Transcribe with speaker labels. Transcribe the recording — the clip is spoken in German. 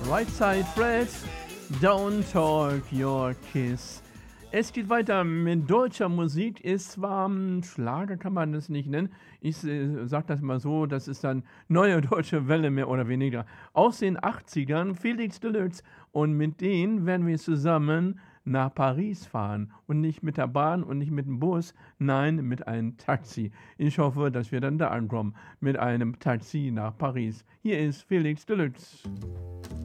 Speaker 1: Right Side Fred, Don't Talk Your Kiss. Es geht weiter mit deutscher Musik. Ist zwar Schlager, kann man das nicht nennen. Ich sag das mal so, das ist dann neue deutsche Welle mehr oder weniger. Aus den 80ern, Felix Deluxe. Und mit denen werden wir zusammen nach Paris fahren. Und nicht mit der Bahn und nicht mit dem Bus, nein, mit einem Taxi. Ich hoffe, dass wir dann da ankommen. Mit einem Taxi nach Paris. Hier ist Felix Deluxe.